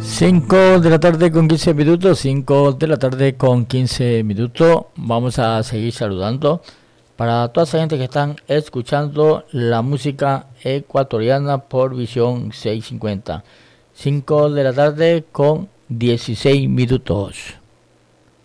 5 de la tarde con 15 minutos, 5 de la tarde con 15 minutos. Vamos a seguir saludando para toda esa gente que están escuchando la música ecuatoriana por Visión 650. 5 de la tarde con 16 minutos.